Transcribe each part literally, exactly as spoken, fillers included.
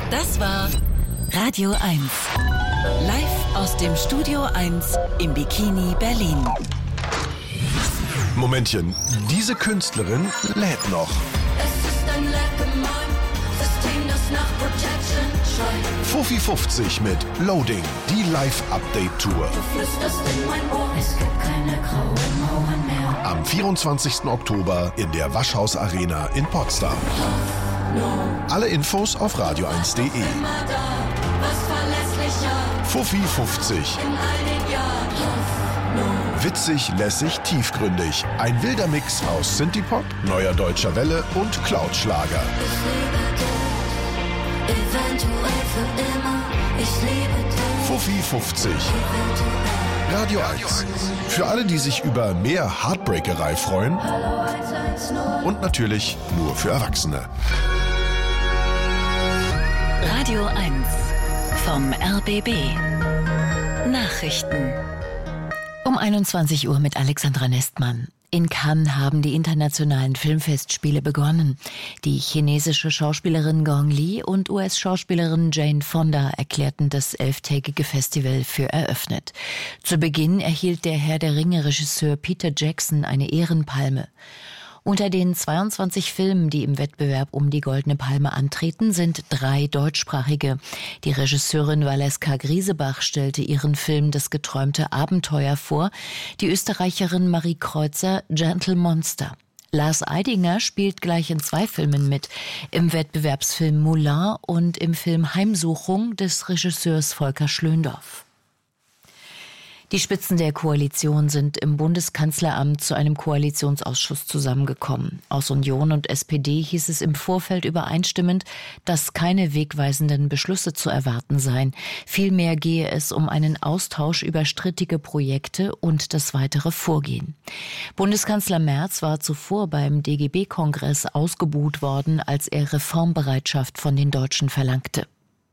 Das war Radio eins. Live aus dem Studio eins im Bikini Berlin. Momentchen, diese Künstlerin lädt noch. Es ist ein System, das nach Protection schreit. Fuffi fünfzig mit Loading, die Live-Update-Tour. Du flüsterst in mein Ohr, es gibt keine grauen Mauern mehr. Am vierundzwanzigsten Oktober in der Waschhaus Arena in Potsdam. Alle Infos auf radio eins punkt de. Immer da, was verlässlicher. Fuffi fünfzig. In all den Jahren Hoffnung. Witzig, lässig, tiefgründig. Ein wilder Mix aus Synthie-Pop, neuer deutscher Welle und Cloud-Schlager. Ich liebe dich, eventuell für immer. Ich liebe dich. Fuffi fünfzig. Eventuell. Radio eins. Für alle, die sich über mehr Heartbreakerei freuen. Hallo eins eins null. Und natürlich nur für Erwachsene. Radio eins vom R B B. Nachrichten. Um einundzwanzig Uhr mit Alexandra Nestmann. In Cannes haben die internationalen Filmfestspiele begonnen. Die chinesische Schauspielerin Gong Li und U S-Schauspielerin Jane Fonda erklärten das elftägige Festival für eröffnet. Zu Beginn erhielt der Herr der Ringe-Regisseur Peter Jackson eine Ehrenpalme. Unter den zweiundzwanzig Filmen, die im Wettbewerb um die Goldene Palme antreten, sind drei deutschsprachige. Die Regisseurin Valeska Griesebach stellte ihren Film Das geträumte Abenteuer vor, die Österreicherin Marie Kreuzer Gentle Monster. Lars Eidinger spielt gleich in zwei Filmen mit, im Wettbewerbsfilm Moulin und im Film Heimsuchung des Regisseurs Volker Schlöndorff. Die Spitzen der Koalition sind im Bundeskanzleramt zu einem Koalitionsausschuss zusammengekommen. Aus Union und S P D hieß es im Vorfeld übereinstimmend, dass keine wegweisenden Beschlüsse zu erwarten seien. Vielmehr gehe es um einen Austausch über strittige Projekte und das weitere Vorgehen. Bundeskanzler Merz war zuvor beim D G B-Kongress ausgebuht worden, als er Reformbereitschaft von den Deutschen verlangte.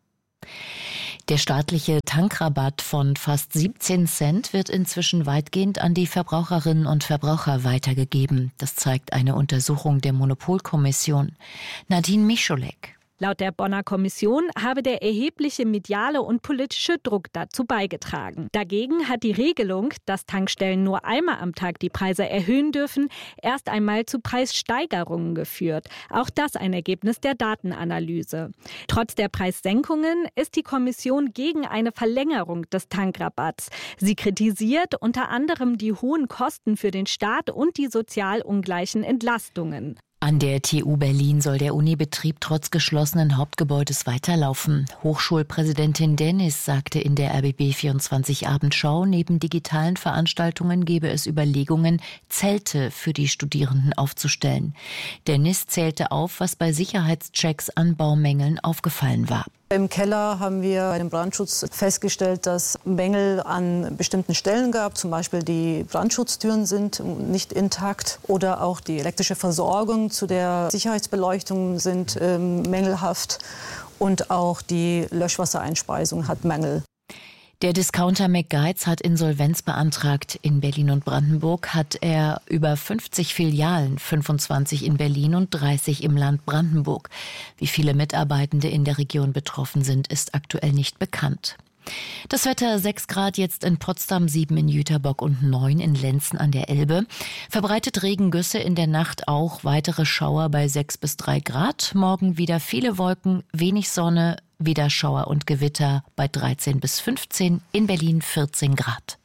Der staatliche Tankrabatt von fast siebzehn Cent wird inzwischen weitgehend an die Verbraucherinnen und Verbraucher weitergegeben. Das zeigt eine Untersuchung der Monopolkommission. Nadine Micholek. Laut der Bonner Kommission habe der erhebliche mediale und politische Druck dazu beigetragen. Dagegen hat die Regelung, dass Tankstellen nur einmal am Tag die Preise erhöhen dürfen, erst einmal zu Preissteigerungen geführt. Auch das ein Ergebnis der Datenanalyse. Trotz der Preissenkungen ist die Kommission gegen eine Verlängerung des Tankrabatts. Sie kritisiert unter anderem die hohen Kosten für den Staat und die sozial ungleichen Entlastungen. An der T U Berlin soll der Unibetrieb trotz geschlossenen Hauptgebäudes weiterlaufen. Hochschulpräsidentin Dennis sagte in der R B B vierundzwanzig Abendschau, neben digitalen Veranstaltungen gebe es Überlegungen, Zelte für die Studierenden aufzustellen. Dennis zählte auf, was bei Sicherheitschecks an Baumängeln aufgefallen war. Im Keller haben wir bei dem Brandschutz festgestellt, dass Mängel an bestimmten Stellen gab. Zum Beispiel die Brandschutztüren sind nicht intakt oder auch die elektrische Versorgung zu der Sicherheitsbeleuchtung sind ähm, mängelhaft und auch die Löschwassereinspeisung hat Mängel. Der Discounter McGuides hat Insolvenz beantragt. In Berlin und Brandenburg hat er über fünfzig Filialen, fünfundzwanzig in Berlin und dreißig im Land Brandenburg. Wie viele Mitarbeitende in der Region betroffen sind, ist aktuell nicht bekannt. Das Wetter: sechs Grad jetzt in Potsdam, sieben in Jüterbock und neun in Lenzen an der Elbe. Verbreitet Regengüsse, in der Nacht auch weitere Schauer bei sechs bis drei Grad. Morgen wieder viele Wolken, wenig Sonne, wieder Schauer und Gewitter bei dreizehn bis fünfzehn, in Berlin vierzehn Grad.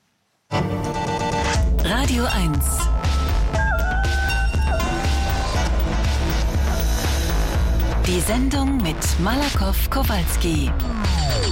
Radio eins. Die Sendung mit Malakoff Kowalski.